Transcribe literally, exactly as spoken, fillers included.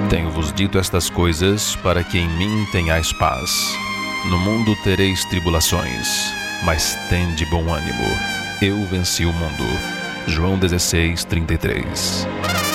Tenho-vos dito estas coisas para que em mim tenhais paz. No mundo tereis tribulações, mas tende bom ânimo. Eu venci o mundo. João dezesseis, trinta e três.